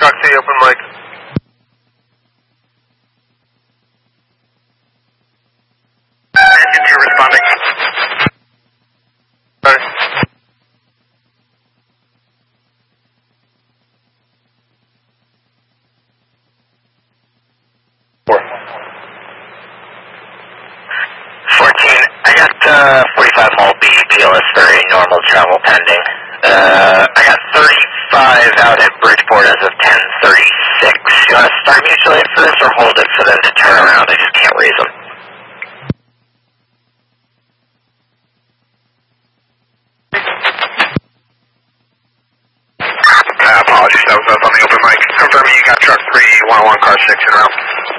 Truck 3, open mic. Engine 2 responding. Sorry. Four. 14, I got 45 mole B, PLS very normal travel pending. I got 35 out at Bridgeport as of 10:36. You want to start mutual aid for this or hold it for them to turn around? I just can't raise them. Apologies, that was us on the open mic. Confirming you got truck 3, 101, car 6 and around.